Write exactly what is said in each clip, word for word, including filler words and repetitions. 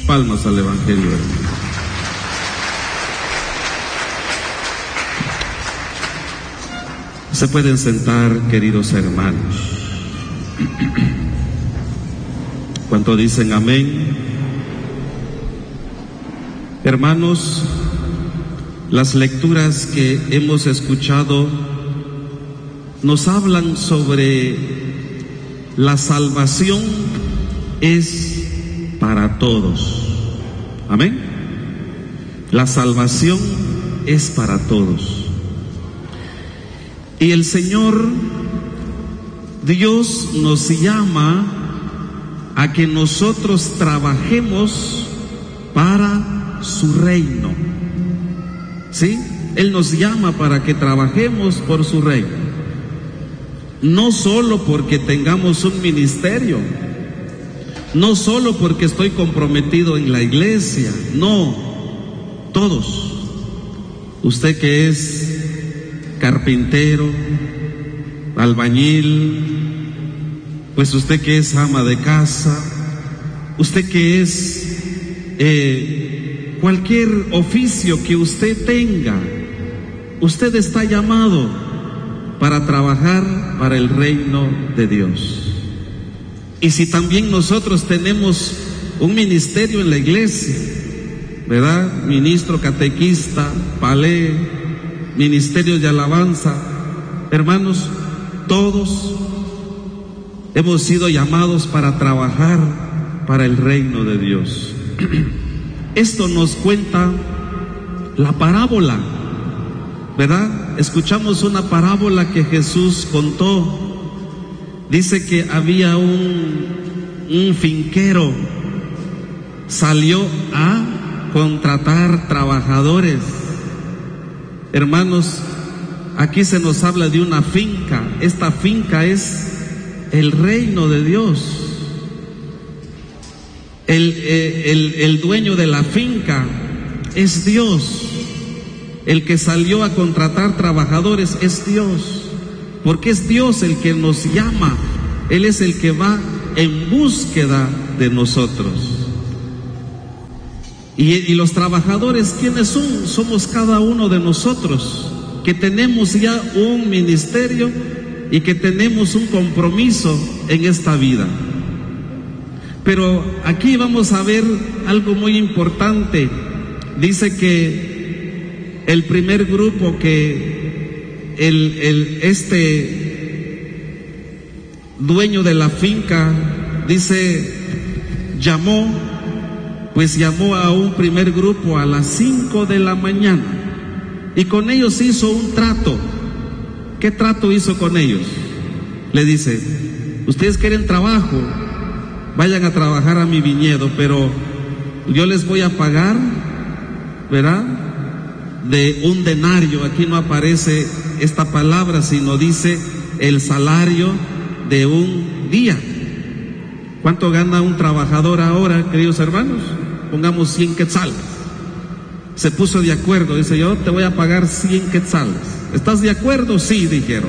Palmas al Evangelio, hermano. Se pueden sentar, queridos hermanos. ¿Cuánto dicen amén? Hermanos, las lecturas que hemos escuchado nos hablan sobre la salvación es para todos. Amén. La salvación es para todos. Y el Señor Dios nos llama a que nosotros trabajemos para su reino. ¿Sí? Él nos llama para que trabajemos por su reino. No solo porque tengamos un ministerio, no solo porque estoy comprometido en la iglesia, no, todos. Usted que es carpintero, albañil, pues usted que es ama de casa, usted que es eh, cualquier oficio que usted tenga, usted está llamado para trabajar para el reino de Dios. Y si también nosotros tenemos un ministerio en la iglesia, ¿verdad? Ministro, catequista, palé, ministerio de alabanza, hermanos, todos hemos sido llamados para trabajar para el reino de Dios. Esto nos cuenta la parábola, ¿verdad? Escuchamos una parábola que Jesús contó. Dice que había un, un finquero, salió a contratar trabajadores. Hermanos, aquí se nos habla de una finca. Esta finca es el reino de Dios. El, el, el dueño de la finca es Dios. El que salió a contratar trabajadores es Dios. Porque es Dios el que nos llama. Él es el que va en búsqueda de nosotros. Y, y los trabajadores, ¿quiénes son? Somos cada uno de nosotros, que tenemos ya un ministerio y que tenemos un compromiso en esta vida. Pero aquí vamos a ver algo muy importante. Dice que el primer grupo que el, el, este dueño de la finca, dice, llamó, pues llamó a un primer grupo a las cinco de la mañana y con ellos hizo un trato. ¿Qué trato hizo con ellos? Le dice, ustedes quieren trabajo, vayan a trabajar a mi viñedo, pero yo les voy a pagar, ¿verdad?, de un denario. Aquí no aparece esta palabra, sino dice el salario de un día. ¿Cuánto gana un trabajador ahora, queridos hermanos? Pongamos cien quetzales. Se puso de acuerdo, dice, yo te voy a pagar cien quetzales. ¿Estás de acuerdo? Sí, dijeron.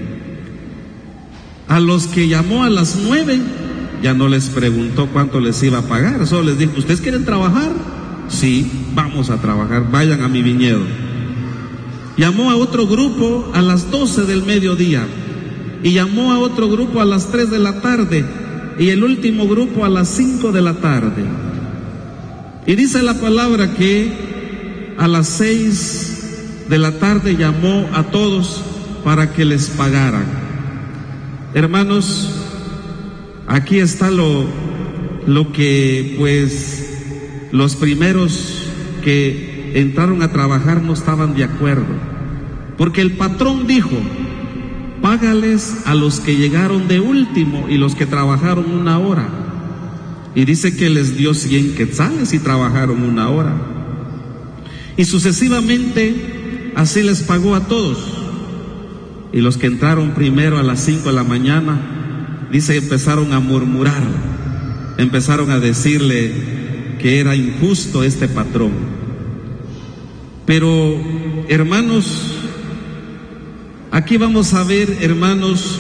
A los que llamó a las nueve, ya no les preguntó cuánto les iba a pagar, solo les dijo, ¿ustedes quieren trabajar? Sí, vamos a trabajar, vayan a mi viñedo. Llamó a otro grupo a las doce del mediodía y llamó a otro grupo a las tres de la tarde y el último grupo a las cinco de la tarde. Y dice la palabra que a las seis de la tarde llamó a todos para que les pagaran. Hermanos, aquí está lo, lo que pues los primeros que entraron a trabajar no estaban de acuerdo, porque el patrón dijo, págales a los que llegaron de último y los que trabajaron una hora. Y dice que les dio cien quetzales y trabajaron una hora. Y sucesivamente así les pagó a todos. Y los que entraron primero a las cinco de la mañana, dice, empezaron a murmurar, empezaron a decirle que era injusto este patrón. Pero, hermanos, aquí vamos a ver, hermanos,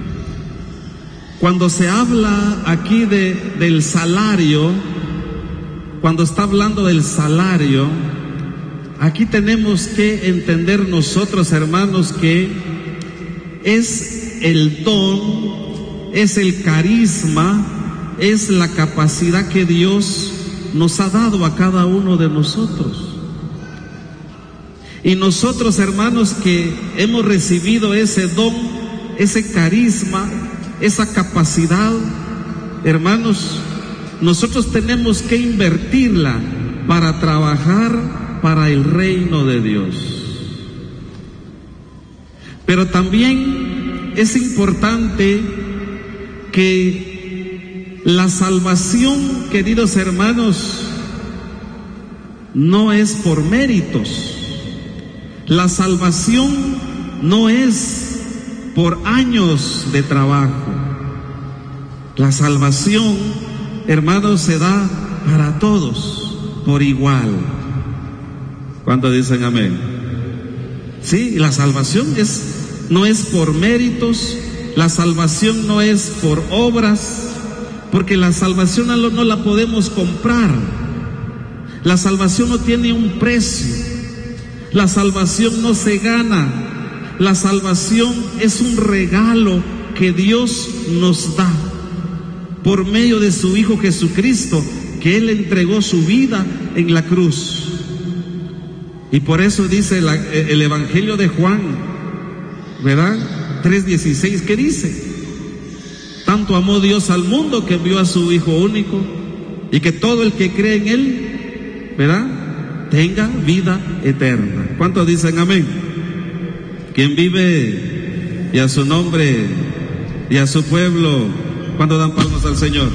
cuando se habla aquí de, del salario, cuando está hablando del salario, aquí tenemos que entender nosotros, hermanos, que es el don, es el carisma, es la capacidad que Dios nos ha dado a cada uno de nosotros. Y nosotros, hermanos, que hemos recibido ese don, ese carisma, esa capacidad, hermanos, nosotros tenemos que invertirla para trabajar para el reino de Dios. Pero también es importante que la salvación, queridos hermanos, no es por méritos. La salvación no es por años de trabajo. La salvación, hermanos, se da para todos por igual. ¿Cuántos dicen amén? Sí, la salvación es, no es por méritos, la salvación no es por obras, porque la salvación no la podemos comprar. La salvación no tiene un precio. La salvación no se gana. La salvación es un regalo que Dios nos da por medio de su Hijo Jesucristo, que Él entregó su vida en la cruz. Y por eso dice la, el Evangelio de Juan, ¿verdad? tres dieciséis, ¿qué dice? Tanto amó Dios al mundo que envió a su Hijo único, y que todo el que cree en Él, ¿verdad?, tenga vida eterna. ¿Cuántos dicen amén? Quien vive y a su nombre y a su pueblo, ¿cuántos dan palmas al Señor?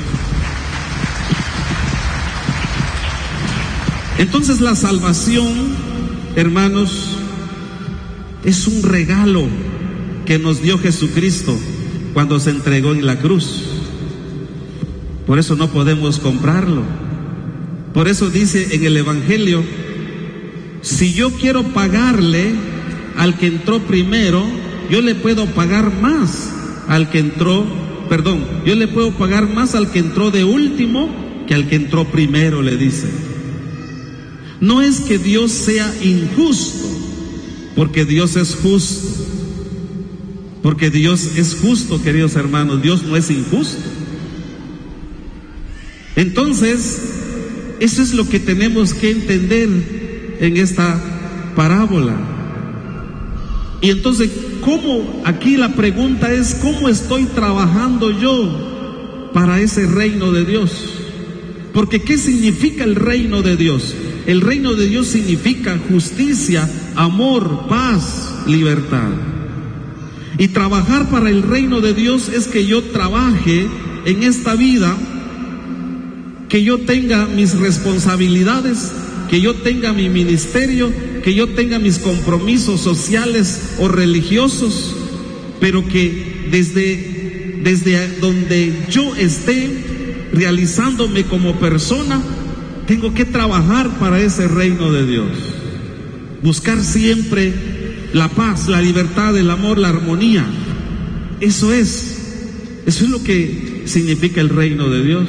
Entonces la salvación, hermanos, es un regalo que nos dio Jesucristo cuando se entregó en la cruz. Por eso no podemos comprarlo. Por eso dice en el Evangelio, si yo quiero pagarle al que entró primero, yo le puedo pagar más al que entró, perdón, yo le puedo pagar más al que entró de último que al que entró primero, le dice. No es que Dios sea injusto, porque Dios es justo. Porque Dios es justo, queridos hermanos, Dios no es injusto. Entonces, eso es lo que tenemos que entender en esta parábola. Y entonces, ¿cómo? Aquí la pregunta es, ¿cómo estoy trabajando yo para ese reino de Dios? Porque ¿qué significa el reino de Dios? El reino de Dios significa justicia, amor, paz, libertad. Y trabajar para el reino de Dios es que yo trabaje en esta vida, que yo tenga mis responsabilidades, que yo tenga mi ministerio, que yo tenga mis compromisos sociales o religiosos, pero que desde, desde donde yo esté realizándome como persona, tengo que trabajar para ese reino de Dios. Buscar siempre la paz, la libertad, el amor, la armonía. Eso es, eso es lo que significa el reino de Dios.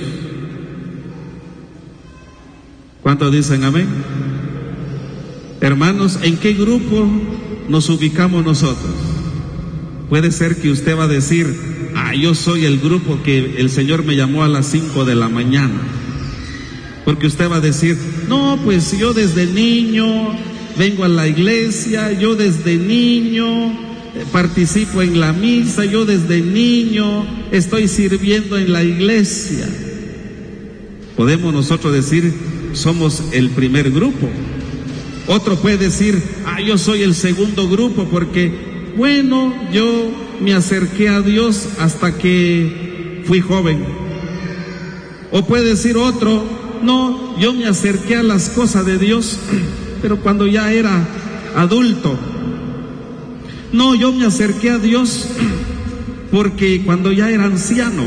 ¿Cuántos dicen amén? Hermanos, ¿en qué grupo nos ubicamos nosotros? Puede ser que usted va a decir, ah, yo soy el grupo que el Señor me llamó a las cinco de la mañana. Porque usted va a decir, no, pues yo desde niño vengo a la iglesia, yo desde niño participo en la misa, yo desde niño estoy sirviendo en la iglesia. Podemos nosotros decir, somos el primer grupo. Otro puede decir, ah, yo soy el segundo grupo porque, bueno, yo me acerqué a Dios hasta que fui joven. O puede decir otro, no, yo me acerqué a las cosas de Dios, pero cuando ya era adulto. No, yo me acerqué a Dios porque cuando ya era anciano.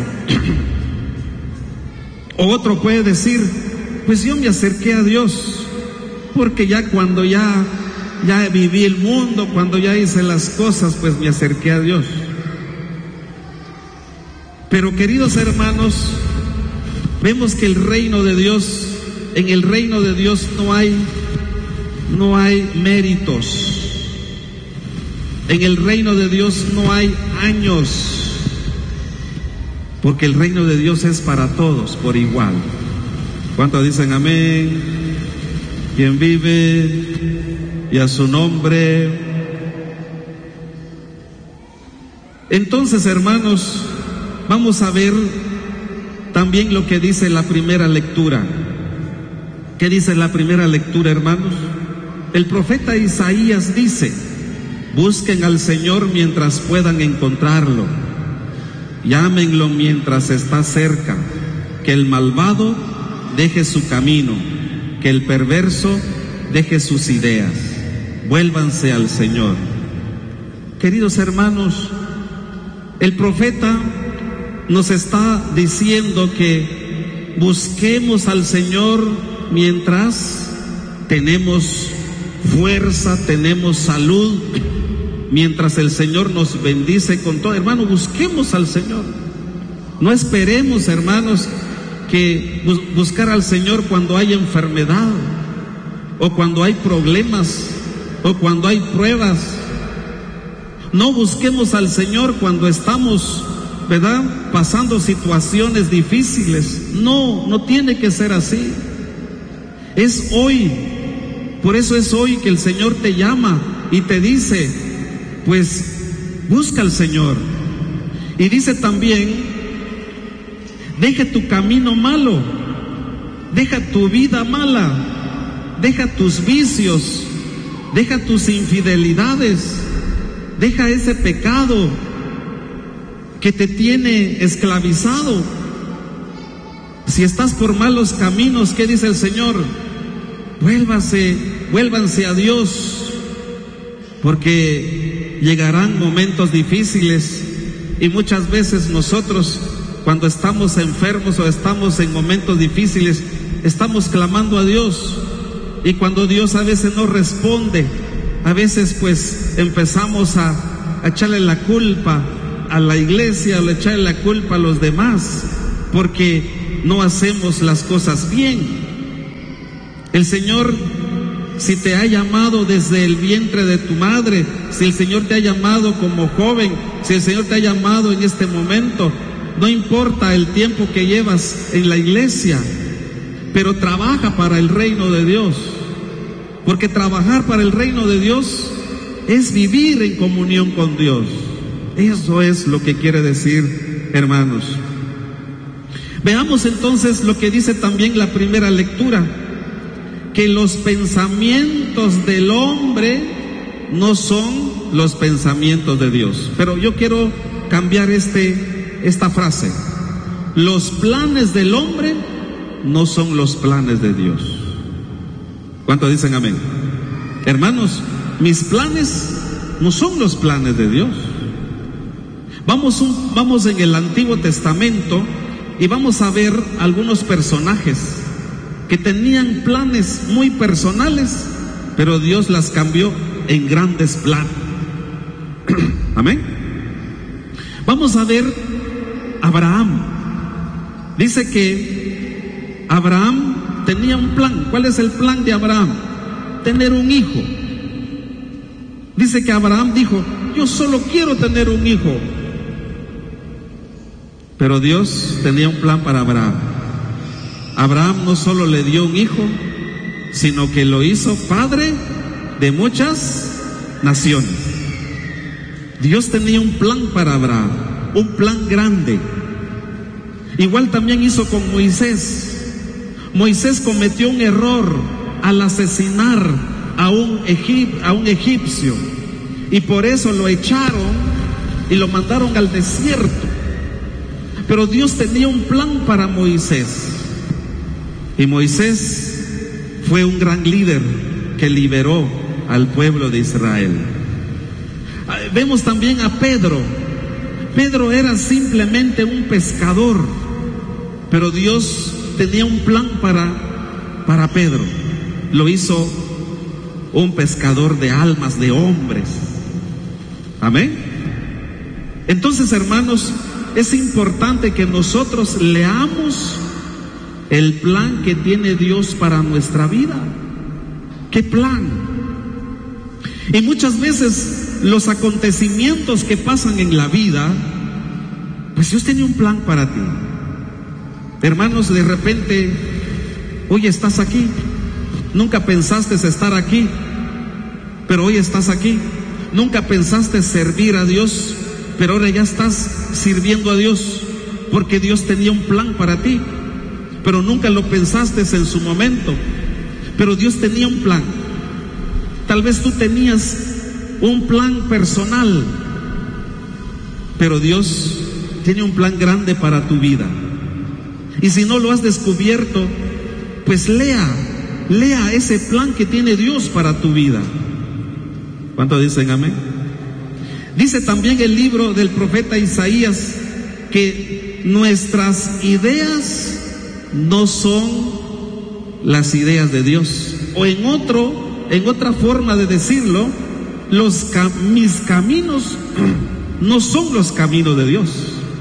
O otro puede decir, pues yo me acerqué a Dios porque ya cuando ya, ya viví el mundo, cuando ya hice las cosas, pues me acerqué a Dios. Pero queridos hermanos, vemos que el reino de Dios en el reino de Dios no hay, no hay méritos. En el reino de Dios no hay años, porque el reino de Dios es para todos por igual. ¿Cuántos dicen amén? Quien vive y a su nombre. Entonces, hermanos, vamos a ver también lo que dice la primera lectura. ¿Qué dice la primera lectura, hermanos? El profeta Isaías dice: busquen al Señor mientras puedan encontrarlo, llámenlo mientras está cerca, que el malvado deje su camino, que el perverso deje sus ideas, vuélvanse al Señor. Queridos hermanos, el profeta nos está diciendo que busquemos al Señor mientras tenemos fuerza, tenemos salud, mientras el Señor nos bendice con todo. Hermano, busquemos al Señor. No esperemos, hermanos, que bus buscar al Señor cuando hay enfermedad, o cuando hay problemas, o cuando hay pruebas. No busquemos al Señor cuando estamos, ¿verdad?, pasando situaciones difíciles. No, no tiene que ser así. Es hoy. Por eso es hoy que el Señor te llama y te dice, pues busca al Señor. Y dice también, deja tu camino malo, deja tu vida mala, deja tus vicios, deja tus infidelidades, deja ese pecado que te tiene esclavizado. Si estás por malos caminos, ¿qué dice el Señor? Vuélvase, vuélvanse a Dios, porque llegarán momentos difíciles, y muchas veces nosotros, cuando estamos enfermos o estamos en momentos difíciles, estamos clamando a Dios, y cuando Dios a veces no responde, a veces pues empezamos a, a echarle la culpa a la iglesia, o echarle la culpa a los demás, porque no hacemos las cosas bien. El Señor, si te ha llamado desde el vientre de tu madre, si el Señor te ha llamado como joven, si el Señor te ha llamado en este momento, no importa el tiempo que llevas en la iglesia, pero trabaja para el reino de Dios, porque trabajar para el reino de Dios es vivir en comunión con Dios. Eso es lo que quiere decir, hermanos. Veamos entonces lo que dice también la primera lectura, que los pensamientos del hombre no son los pensamientos de Dios. Pero yo quiero cambiar este, esta frase. Los planes del hombre no son los planes de Dios. ¿Cuántos dicen amén? Hermanos, mis planes no son los planes de Dios. Vamos, un, vamos en el Antiguo Testamento y vamos a ver algunos personajes que tenían planes muy personales, pero Dios las cambió en grandes planes. Amén. Vamos a ver Abraham. Dice que Abraham tenía un plan. ¿Cuál es el plan de Abraham? Tener un hijo. Dice que Abraham dijo: yo solo quiero tener un hijo. Pero Dios tenía un plan para Abraham. Abraham no solo le dio un hijo, sino que lo hizo padre de muchas naciones. Dios tenía un plan para Abraham, un plan grande. Igual también hizo con Moisés. Moisés cometió un error al asesinar a un, egip, a un egipcio, y por eso lo echaron y lo mandaron al desierto. Pero Dios tenía un plan para Moisés. Y Moisés fue un gran líder que liberó al pueblo de Israel. Vemos también a Pedro. Pedro era simplemente un pescador, pero Dios tenía un plan para, para Pedro. Lo hizo un pescador de almas, de hombres. Amén. Entonces, hermanos, es importante que nosotros leamos el plan que tiene Dios para nuestra vida. ¿Qué plan? Y muchas veces los acontecimientos que pasan en la vida, pues Dios tiene un plan para ti. Hermanos, de repente, hoy estás aquí, nunca pensaste estar aquí, pero hoy estás aquí. Nunca pensaste servir a Dios, pero ahora ya estás sirviendo a Dios, porque Dios tenía un plan para ti, pero nunca lo pensaste en su momento, pero Dios tenía un plan. Tal vez tú tenías un plan personal, pero Dios tiene un plan grande para tu vida. Y si no lo has descubierto, pues lea, lea ese plan que tiene Dios para tu vida. ¿Cuántos dicen amén? Dice también el libro del profeta Isaías que nuestras ideas no son las ideas de Dios. O en otro, en otra forma de decirlo, los mis caminos no son los caminos de Dios.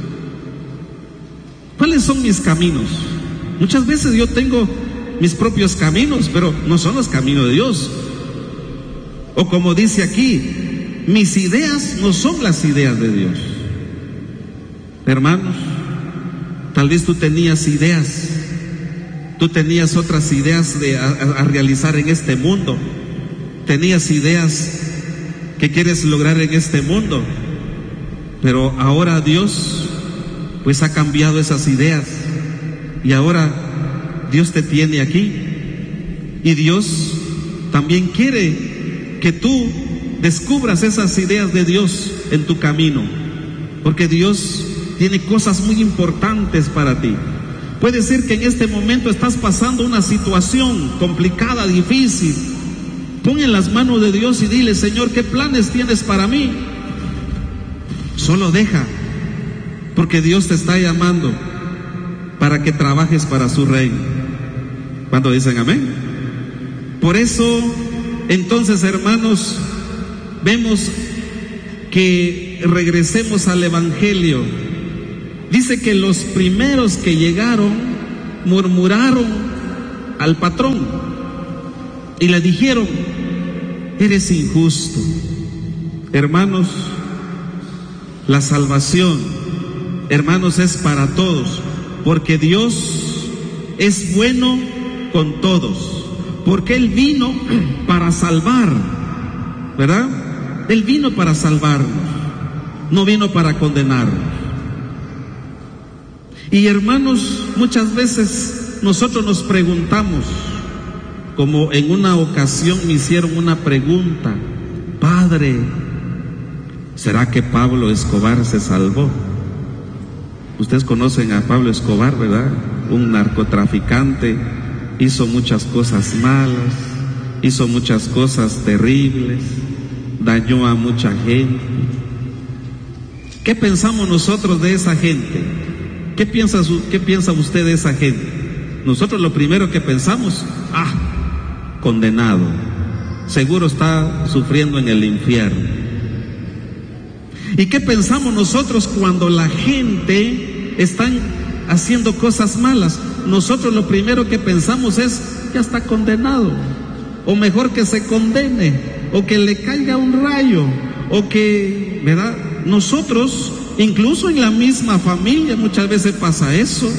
¿Cuáles son mis caminos? Muchas veces yo tengo mis propios caminos, pero no son los caminos de Dios. O como dice aquí, mis ideas no son las ideas de Dios. Hermanos, tal vez tú tenías ideas, tú tenías otras ideas de, a, a realizar en este mundo, tenías ideas que quieres lograr en este mundo, pero ahora Dios pues ha cambiado esas ideas y ahora Dios te tiene aquí, y Dios también quiere que tú descubras esas ideas de Dios en tu camino, porque Dios tiene cosas muy importantes para ti. Puede ser que en este momento estás pasando una situación complicada, difícil. Pon en las manos de Dios y dile: Señor, ¿qué planes tienes para mí? Solo deja, porque Dios te está llamando para que trabajes para su reino. ¿Cuántos dicen amén? Por eso, entonces, hermanos, vemos que regresemos al Evangelio. Dice que los primeros que llegaron murmuraron al patrón y le dijeron: eres injusto. Hermanos, la salvación, hermanos, es para todos, porque Dios es bueno con todos. Porque Él vino para salvar, ¿verdad? Él vino para salvarnos, no vino para condenarnos. Y hermanos, muchas veces nosotros nos preguntamos, como en una ocasión me hicieron una pregunta: Padre, ¿será que Pablo Escobar se salvó? Ustedes conocen a Pablo Escobar, ¿verdad? Un narcotraficante. Hizo muchas cosas malas, hizo muchas cosas terribles, dañó a mucha gente. ¿Qué pensamos nosotros de esa gente? ¿Qué piensa, qué piensa usted de esa gente? Nosotros lo primero que pensamos: ah, condenado, seguro está sufriendo en el infierno. ¿Y qué pensamos nosotros cuando la gente está haciendo cosas malas? Nosotros lo primero que pensamos es: ya está condenado, o mejor que se condene, o que le caiga un rayo, o que, ¿verdad? Nosotros, incluso en la misma familia, muchas veces pasa eso,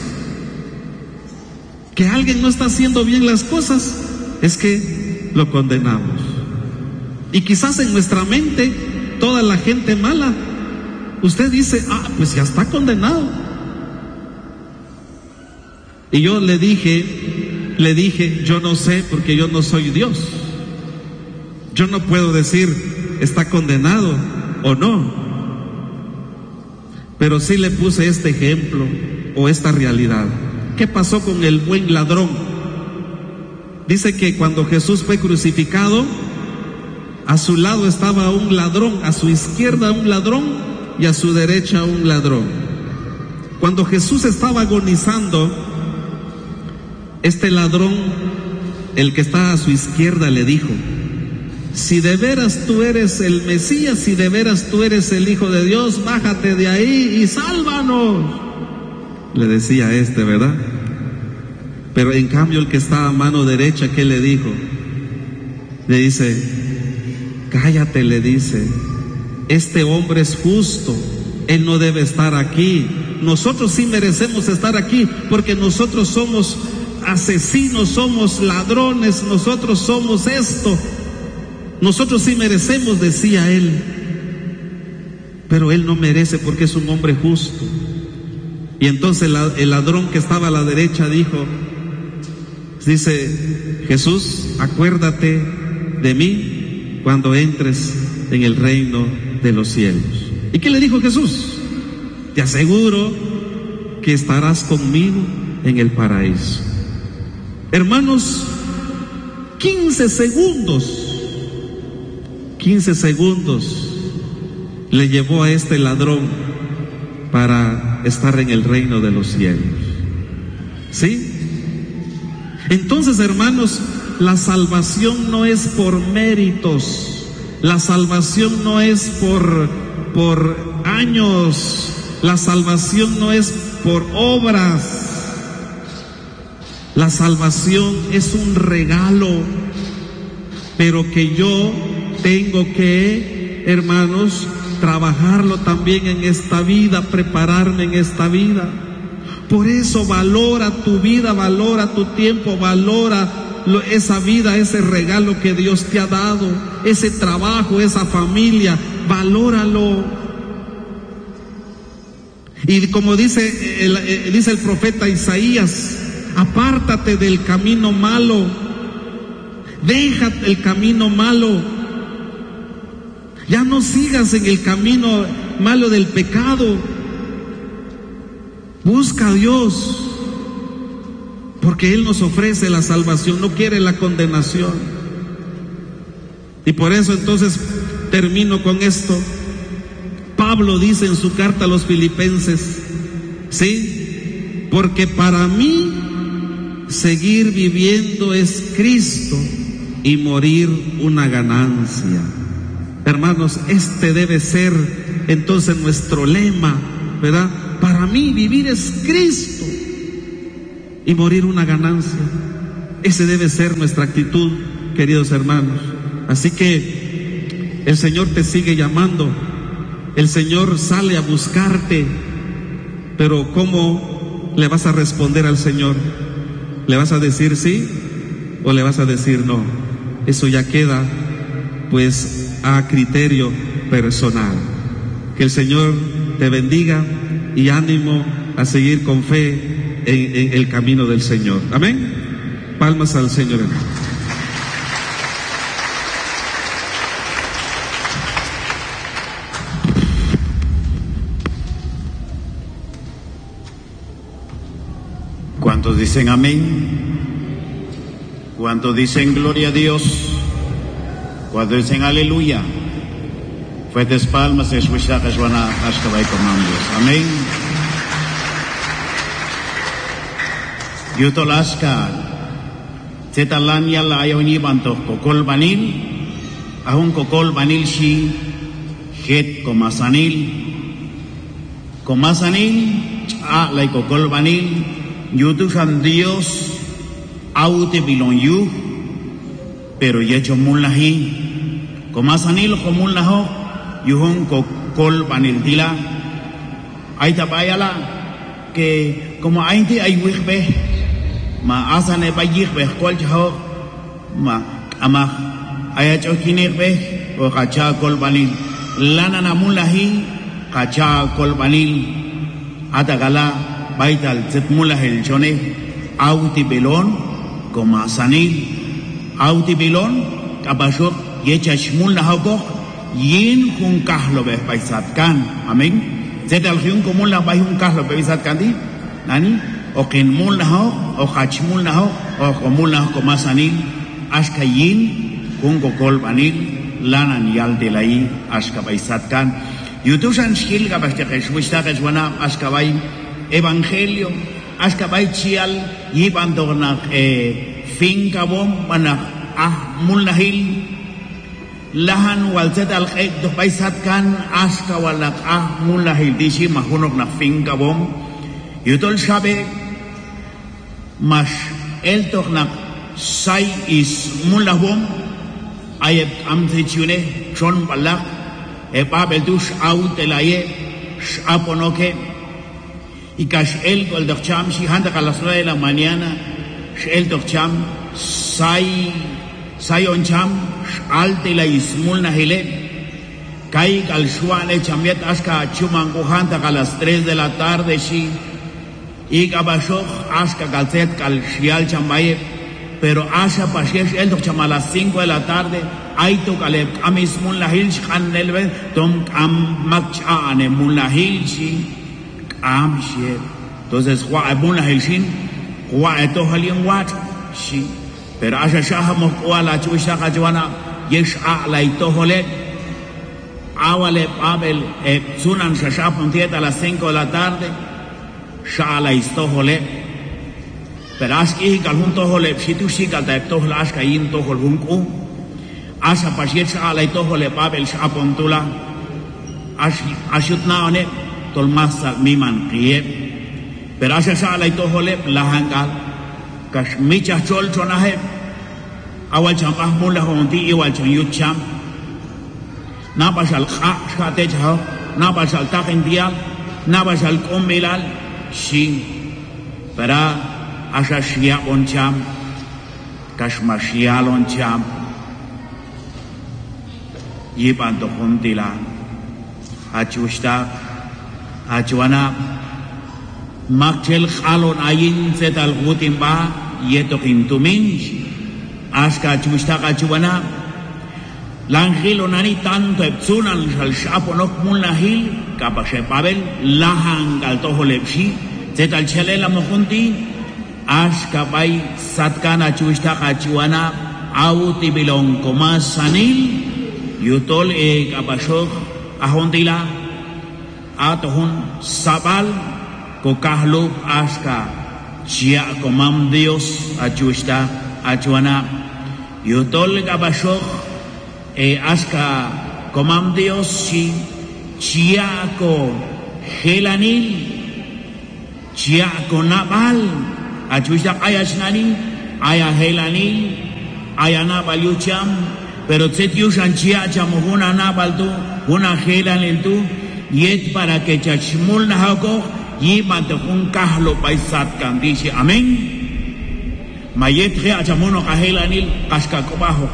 que alguien no está haciendo bien las cosas, es que lo condenamos. Y quizás en nuestra mente, toda la gente mala, usted dice: ah, pues ya está condenado. Y yo le dije, le dije, yo no sé, porque yo no soy Dios. Yo no puedo decir está condenado o no. Pero sí le puse este ejemplo o esta realidad. ¿Qué pasó con el buen ladrón? Dice que cuando Jesús fue crucificado, a su lado estaba un ladrón, a su izquierda un ladrón y a su derecha un ladrón. Cuando Jesús estaba agonizando, este ladrón, el que está a su izquierda, le dijo: si de veras tú eres el Mesías, si de veras tú eres el Hijo de Dios, bájate de ahí y sálvanos. Le decía este, ¿verdad? Pero en cambio el que estaba a mano derecha, ¿qué le dijo? Le dice, cállate, le dice, este hombre es justo, él no debe estar aquí. Nosotros sí merecemos estar aquí, porque nosotros somos asesinos, somos ladrones, nosotros somos esto, nosotros sí merecemos, decía él, pero él no merece porque es un hombre justo. Y entonces la, el ladrón que estaba a la derecha dijo, dice, Jesús, acuérdate de mí cuando entres en el reino de los cielos. ¿Y qué le dijo Jesús? Te aseguro que estarás conmigo en el paraíso. Hermanos, quince segundos, quince segundos le llevó a este ladrón para estar en el reino de los cielos. ¿Sí? Entonces, hermanos, la salvación no es por méritos, la salvación no es por, por años, la salvación no es por obras. La salvación es un regalo, pero que yo tengo que, hermanos, trabajarlo también en esta vida, prepararme en esta vida. Por eso valora tu vida, valora tu tiempo, valora lo, esa vida, ese regalo que Dios te ha dado, ese trabajo, esa familia, valóralo. Y como dice el, el, dice el profeta Isaías, apártate del camino malo, deja el camino malo, ya no sigas en el camino malo del pecado, busca a Dios, porque Él nos ofrece la salvación, no quiere la condenación. Y por eso entonces termino con esto. Pablo dice en su carta a los Filipenses, ¿sí? Porque para mí seguir viviendo es Cristo y morir una ganancia. Hermanos, este debe ser entonces nuestro lema, ¿verdad? Para mí vivir es Cristo y morir una ganancia. Ese debe ser nuestra actitud, queridos hermanos. Así que el Señor te sigue llamando, el Señor sale a buscarte, pero ¿cómo le vas a responder al Señor? ¿Le vas a decir sí o le vas a decir no? Eso ya queda pues a criterio personal. Que el Señor te bendiga y ánimo a seguir con fe en, en el camino del Señor. Amén. Palmas al Señor. ¿Cuántos dicen amén? ¿Cuántos dicen gloria a Dios? ¿Cuántos dicen aleluya? Fuertes palmas, escuchar que suena hasta que comandos. Amén. Yuto laska, zetalan ya la ayo ni banto kokol banil, ahun kokol banil si het komasanil, komasanil a la kokol banil, yuto san Dios, aute bilon yu, pero ya hecho mulahi, komasanil komulaho. Yuhun kokol banil tila ay tabayala que como ay ti ay wihbe ma asane bayihbe kol chaho ma ama ay acho kinirbe o kacha kol banil lana namulahi kacha kol banil atagala baital zetmulahel chone auti belon como asanil auti belon kabashok yechashmulaho yin hun kahlo be paisat kan. Amén. Zetal hyun komul la bayun kahlo be paisat kan di nani o kin mul na ho o khachmul na ho o komul na ko masanil ashka yin kun kokol banil lanan yal de lai ashka paisat kan yutusan skil ga baste khshwista ga jwana ashka bay evangelio ashka bay chial yibandona eh finka bom mana ah mulnahil lahan walzet al khayt do paisat kan aska walak ah mulahil disi mahunok na finka bom yutol shabe mas el torna sai is mulahom ay am tichune chon balak e babel dus out elaye aponoke y cash el gol de cham si handa a las nueve de la mañana el cham sai sai on cham alte la ismul nahile kai al shuane chamiet aska chumango handa a las tres de la tarde si y gabasho aska galzet kal shial chamaye pero asha pashesh el cham a las cinco de la tarde ay to kale amismul nahil khan nelve tom am makchane mulahil si am she entonces wa abuna hilshin wa eto halin wat shi pero asha shaha mo wala chuisha kajwana yesh ala ito hole awale abel e sunan shasha pontieta a las cinco de la tarde shala isto hole pero aski kalhunto hole shitu shikal ta to aska yin to holbunku asha pashet ala ito hole abel shapontula ash ashutna one tolmasa miman qiye pero asha shala ito hole lahangal kashmicha chol chonahe awal champah mulla honti iwal chon yucham na bashal kha khate jao na bashal taqindial na bashal komilal shi para asha shia oncham kashmashia oncham yiban to hontila achushta achuana makchel khalon ayin zetal gutimba yeto kintumin aska chusta kachuana langilo nani tanto epsunan shal shaponok mulahil kapashe pavel lahangal to holepshi zetal chelela mohunti aska bai satkana chusta kachuana auti bilon komasanil yutol e kapashok ahontila atohun sabal kokahlo aska chia komam Dios achusta achuana yutol gabashok e aska komam Dios si chia ko helanil chia ko nabal achusta ayasnani aya helanil aya nabal yucham pero tsetiyushan chia chamuhuna nabal tu una helanil tu yet para que chachmul nahako y mantejun kahlo paisat kan dice amén mayet ge achamono kahelanil kaska kobaho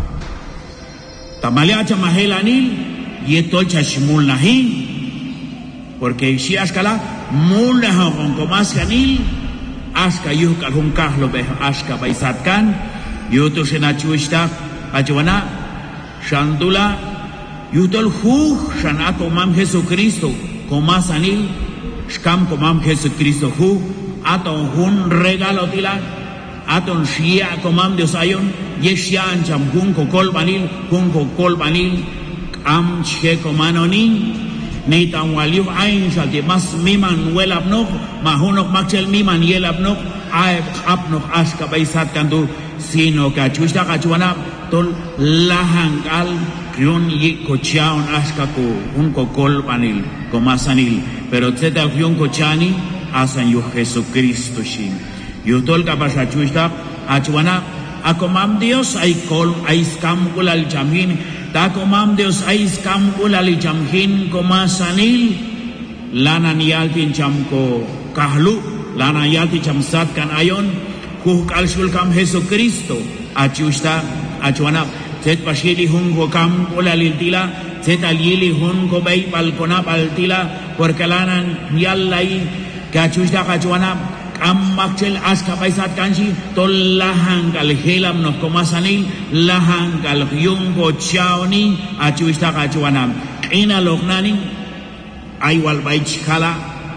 tamale achamahelanil yetol chachmul nahin porque si askala mul nahon komaskanil aska yuhkal hun kahlo be aska paisat kan yuto senachuista achwana shandula yutol hu shana komam Jesucristo komasanil shkam komam Jesucristo hu aton hun regalo tila aton shia komam Dios ayon yeshian cham hun kokol banil hun kokol banil am che komanoni ni tan waliu ain shati mas miman welabnok mahunok makchel miman yelabnok ay apnok aska baisat kandu sino que achusta kachuana tol lahangal yon yi kochaon aska ko un kokol banil komasanil pero zeta yon kochani asan yo Jesucristo shin yo tol kapasha chusta achuana akomam Dios ay kol ay skam kulal jamhin ta komam Dios ay skam kulal jamhin komasanil lana nialtin chamko kahlu lana yalti chamsat kan ayon ku kalsul kam Jesucristo achusta achuana zet pashili hungo kam kulaliltila zet alili hungo bay balkona baltila porque lanan yallai kachusta kachuana kam makchel aska paisat kanji tol lahangal helam no komasanil lahangal yungo chaoni achusta kachuana ina loknani aywal bay chkala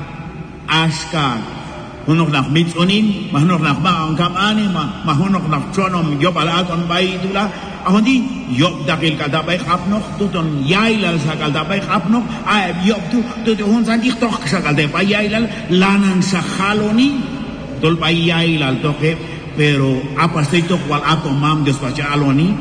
aska hunok nak mitsonin mahunok nak baang kamani mahunok nak chonom yopalagon bay tula ahondi yob dakil kadabay khapnok tuton yailal sakal dabay khapnok ay yob tu tu hon san tiktok sakal dabay yailal lanan sa khaloni tol bay yailal toke pero apa stay tok wal ato mam despacha aloni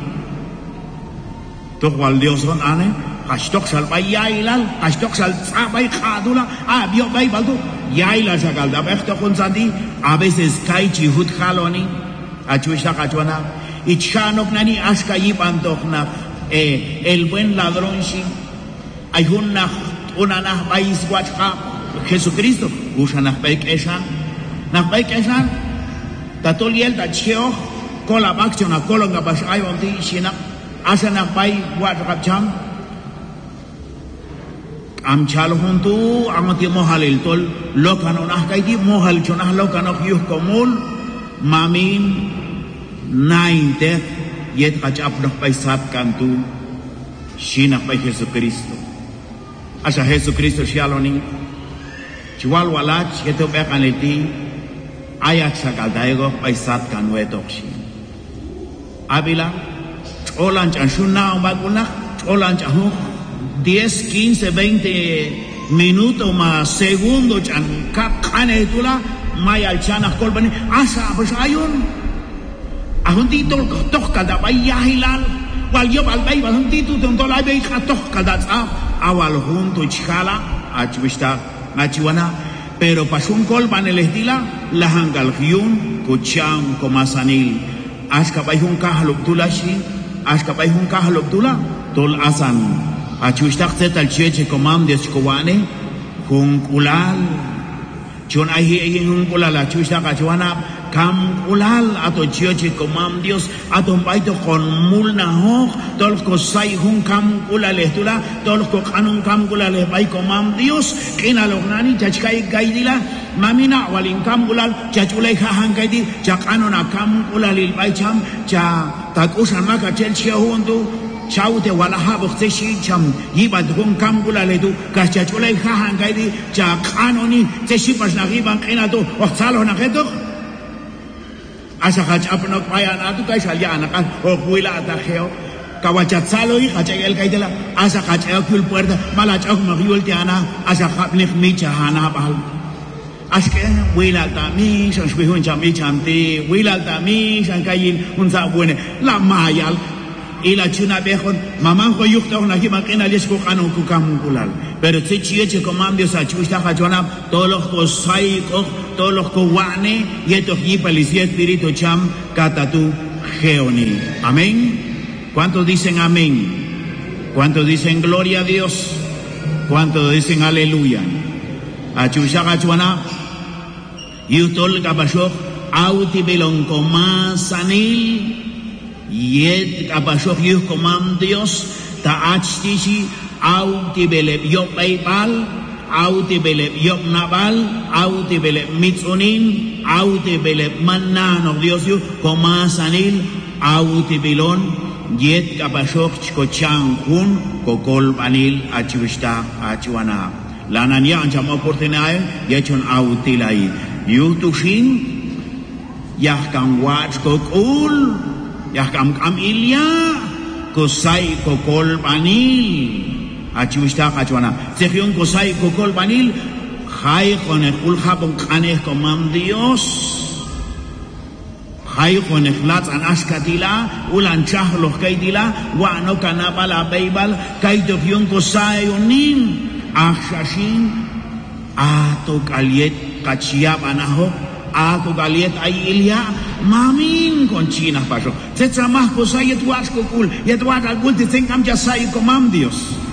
tok wal Dios on ane hastok sal bay yailal hastok sal sabay khadula ay yob bay baltu ya y la sacalda esto con santi a veces kai chihut jaloni achuishta kachuana y chanok nani aska yipantokna eh, el buen ladrón shi hay una una na país guacha Jesucristo usa na paik eshan na paik eshan tatoliel ta cheo kola bakchona kolonga bas ayonti shina asa na pai guacha cham am chalo junto amati mohal el tol lokano nah kaiti mohal chonah lokano yuh komul mamin nainte yet kachap nak paisat kantu shina pai Jesucristo asa Jesucristo shaloni chiwal walach yeto bekaneti ayak sakaldaigo paisat kanwetokshi abila olanch anshuna baguna olanch ahu diez, quince, veinte minutos más segundos chan kane tula maya chana kolbani asa pues ayun ahun tito tok kada bayah hilal wal yob al bay ahun tito tonto la bay tok kada sa awal junto chkala achwista achiwana pero pasun kolban el estila la hangal hyun kucham komasanil aska bayhun kahlub tulashi aska bayhun kahlub tula tol asan achushtak zetal cheche komam de skowane hunkulal chon ahi hunkulal achushtak achuana kam kulal ato cheche komam Dios ato baito kon mulna ho tol ko sai hun kam kulal estula tol ko kanun kam kulal bai komam Dios kina lognani chachkai gaidila mamina walin kam kulal chachulai hahan gaidi chakanona kam kulal il bai cham cha takusan maka chel chehundu chaute wala habo tseshi cham yiba dgon kambula ledu kachachulai hahan gaidi cha kanoni tseshi pasna giban qinato oxalo na geto asa khach apno paya na tu kai salya na kan o kuila ta geo kawachatsalo y khachel gaidela asa khach akul puerta mala chak magyul tiana asa khapnik micha hana bal aske wila tami shan shbihun chami chamti wila tami shan kayin unza buene la mayal ila chuna bejon mamá ko yukta una que makena les ko kanu ku kamkulal pero se chieche komam Dios achusta khachona todos los kosai ko todos los ko wane yeto hipalicia espíritu cham katatu geoni amén. ¿Cuántos dicen amén? ¿Cuántos dicen gloria a Dios? ¿Cuántos dicen aleluya? Achusta khachona yutol kapashok auti belon komasanil yet apashok yuh komam Dios ta achtishi auti beleb yop baibal auti beleb yop nabal auti beleb mitzunin auti beleb mannan of Dios yuh komasanil auti bilon yet apashok chkochang kun kokol banil achushta achuana lananya ancham oportunidad yechon auti lai yuh tushin yahkan wach kokul Yakam kam ilya kosai kokol banil achushta kachuana sehion kosai kokol banil hay con el ulhabon kane komam Dios hay con el lat an askatila ulan chah los kaidila wa no kanabala baibal kaito hion kosai onin ashashin ato kaliet kachiab anaho ato kaliet ay ilya mamin con China pasó. Se tramás cosa y tu asco cool. Y tu asco cool te tengam ya sai comam Dios.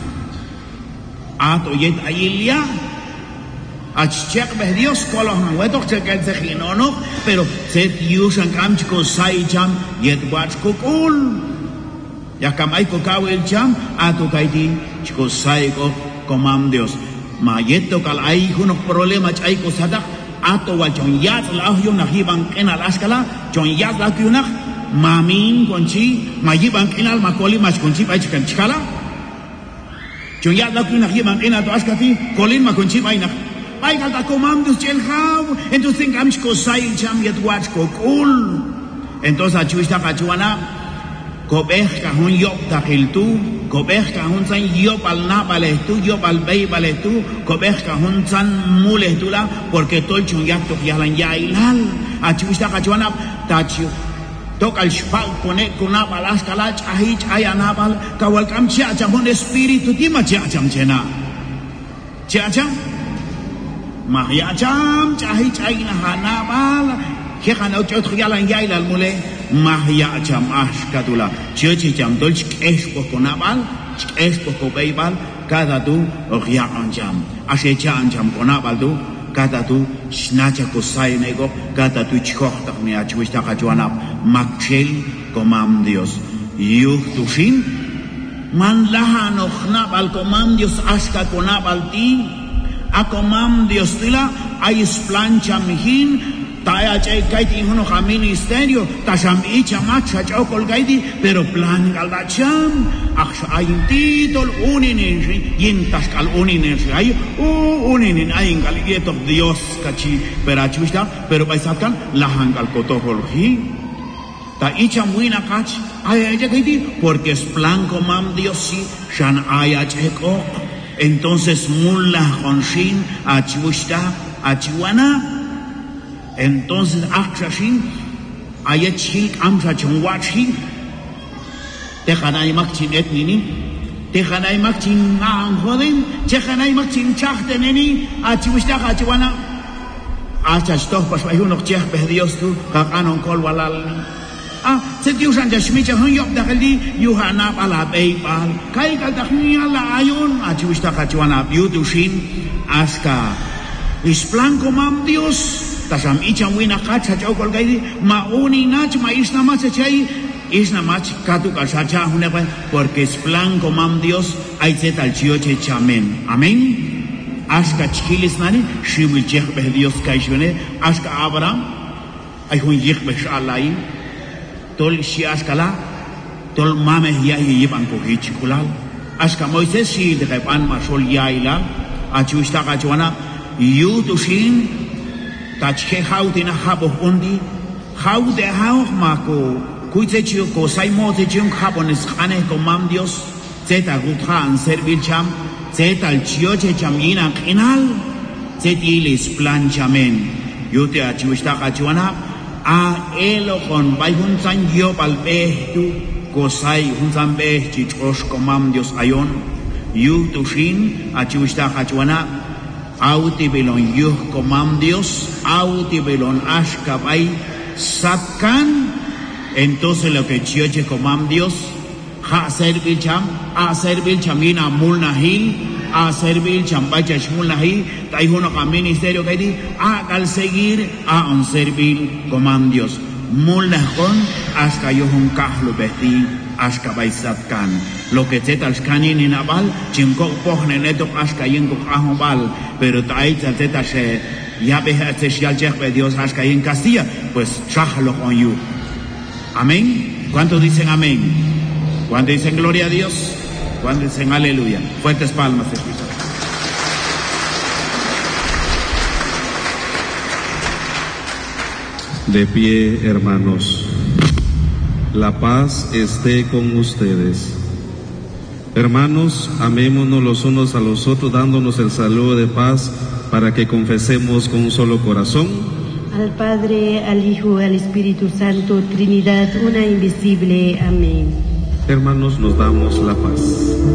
Ato yet ailia. Achchek be Dios kolos no weto che que se ginono, pero se usan cam chico sai cham yet asco cool. Ya kamai ko kawel cham ato kaiti chico sai ko comam Dios. Ma yeto kal ai unos problemas ai ko sada ato wa chon yat la yo na hiban en alaskala chon yat la kyuna mamin konchi mayiban en al makoli mas konchi pa chikan chkala chon yat la kyuna hiban en ato askafi kolin ma konchi baina bai galta comandos chel hav entonces engams ko sai cham yet watch ko cool entonces achuista kachuana kobeh kahun yop takiltu kobeh kahun san yop al na baletu yop al bay baletu kobeh kahun san muletula porque tol chun yak to yalan yailal achuista kachuana tachu toca el spal pone con una balasca la chahich ayanabal kawal kam chia chamon espíritu tima chia cham chena chia cham Mahya cham chahi chahi na hanabal. Kekana uchot yalan yailal mule. Mahya cham ashkatula. Chiochi cham dolch espo konabal. Espo kobeibal. Cada tu ria anjam. Ashecha anjam konabal tu. Cada tu snacha kosai nego. Cada tu chkochtak me achuista kajuanap. Makchel komam Dios. Yuh tushin. Man laha nochnab al comam Dios ashka conab al ti, a comam Dios tila, ay plancha mihin, taya chay kaiti uno ha ministerio, tasham icha macha chao colgaidi, pero plan galdacham, aksha ay titol uninenshi, yin tashkal uninenshi, ay uninin ay ingalieto Dios kachi, perachuista, pero paisakan lahan gal kotoholhi. Ta icha muina kach ay ay porque es plan comam Dios si shan ay acheko entonces mulla honshin achusta achuana entonces akshin ay chil amcha chungwachi te khanay makchin etnini te khanay makchin ang joden te khanay makchin chachteneni achusta achuana achas toh pas ay unok cheh pe Dios tu kakanon kol walal. Ah, se diusan ja schmicha hun yok da geli yuhana ala beibal kai gal da ala ayon a chuista kachuana biutushin aska is plan comam Dios tasam icha wina kacha chau kolgaidi ma uni nach ma isna mach chai isna mach katu kasacha hune porque es plan comam Dios ai zetal chioche chamen amen aska chilis nani shimil cheh be Dios kaishone aska Abraham ai hun yek be shalai tol si askala tol mame ya yiban ko hichikulal aska Moisés si de pan masol yaila achusta kachuana yutushin tachke hautina habo undi haude hau mako kuite chio ko sai mote chun japones khane ko mam Dios zeta guthan servir cham zeta al chioche chamina kinal zetilis planchamen yute achusta kachuana a elo con vai un san yo palpetu kosai un san be chichos comam Dios ayon yu tushin a chusta hachuana auti belon yu comam Dios auti belon ashka bai satkan entonces lo que chioche comam Dios ha servir cham a servir chamina mulnahil a servir chambacha shmulahi tai uno ka ministerio que di a al seguir a un servir comam Dios mulahon hasta yo un kahlo beti hasta baisatkan lo que te tal scanin in abal chinko pohne neto hasta yengo ahobal pero tai teta se ya be este shal jehbe Dios hasta en Castilla pues chajlo con you amén. ¿Cuántos dicen amén? ¿Cuántos dicen gloria a Dios? Cuando dicen aleluya, fuertes palmas, escucha. De pie, hermanos. La paz esté con ustedes. Hermanos, amémonos los unos a los otros, dándonos el saludo de paz para que confesemos con un solo corazón. Al Padre, al Hijo, al Espíritu Santo, Trinidad, una invisible. Amén. Hermanos, nos damos la paz.